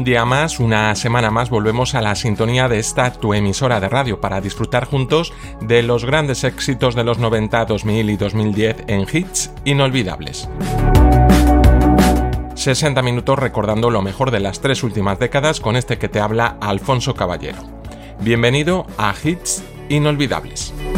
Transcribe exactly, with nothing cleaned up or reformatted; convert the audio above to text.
Un día más, una semana más, volvemos a la sintonía de esta tu emisora de radio para disfrutar juntos de los grandes éxitos de los noventa, dos mil y dos mil diez en hits inolvidables. sesenta minutos recordando lo mejor de las tres últimas décadas con este que te habla Alfonso Caballero. Bienvenido a Hits Inolvidables.